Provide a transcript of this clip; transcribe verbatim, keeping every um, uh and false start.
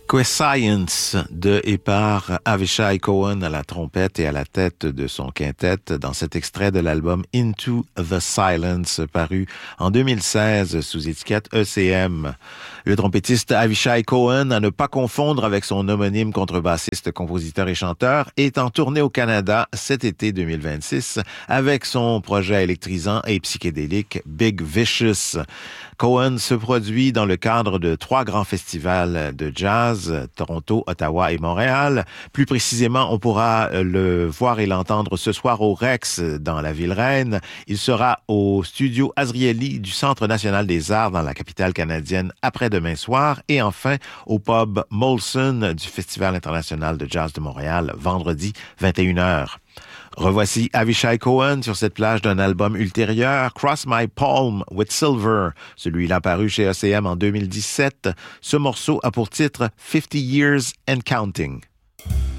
Science de et par Avishai Cohen à la trompette et à la tête de son quintet dans cet extrait de l'album Into the Silence paru en deux mille seize sous étiquette E C M. Le trompettiste Avishai Cohen, à ne pas confondre avec son homonyme contrebassiste, compositeur et chanteur, est en tournée au Canada cet été deux mille vingt-six avec son projet électrisant et psychédélique Big Vicious. Cohen se produit dans le cadre de trois grands festivals de jazz, Toronto, Ottawa et Montréal. Plus précisément, on pourra le voir et l'entendre ce soir au Rex dans la ville reine. Il sera au studio Azrieli du Centre national des arts dans la capitale canadienne après-demain soir et enfin au pub Molson du Festival international de jazz de Montréal vendredi vingt et une heures. Revoici Avishai Cohen sur cette plage d'un album ultérieur, Cross My Palm with Silver. Celui-là paru chez E C M en deux mille dix-sept. Ce morceau a pour titre fifty years and Counting.